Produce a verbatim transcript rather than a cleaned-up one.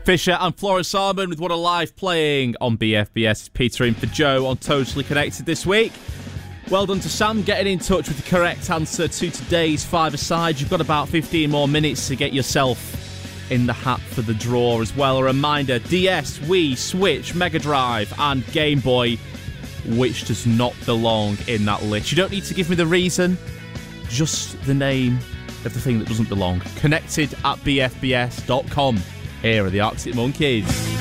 Fisher and Florence Arman with What a Life playing on B F B S. It's Peter in for Joe on Totally Connected this week. Well done to Sam getting in touch with the correct answer to today's five-a-side. You've got about fifteen more minutes to get yourself in the hat for the draw as well. A reminder, D S, Wii, Switch, Mega Drive and Game Boy, which does not belong in that list. You don't need to give me the reason, just the name of the thing that doesn't belong. Connected at b f b s dot com. Here are the Arctic Monkeys.